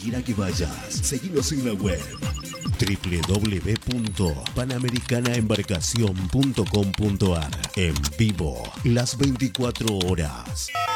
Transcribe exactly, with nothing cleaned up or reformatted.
quiera que vayas, seguinos en la web doble u doble u doble u punto panamericana embarcación punto com punto ar. En vivo, las veinticuatro horas.